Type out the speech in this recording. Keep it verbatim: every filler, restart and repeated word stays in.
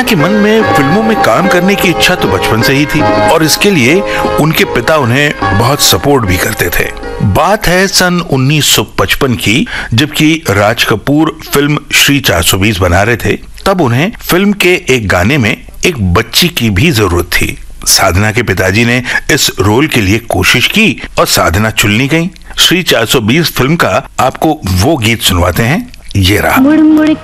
के मन में फिल्मों में काम करने की इच्छा तो बचपन से ही थी और इसके लिए उनके पिता उन्हें बहुत सपोर्ट भी करते थे। बात है सन उन्नीस सौ पचपन की, जबकि राज कपूर फिल्म श्री चार सौ बीस बना रहे थे। तब उन्हें फिल्म के एक गाने में एक बच्ची की भी जरूरत थी। साधना के पिताजी ने इस रोल के लिए कोशिश की और साधना चुनी गई। श्री चार सौ बीस फिल्म का आपको वो गीत सुनवाते हैं, ये रहा।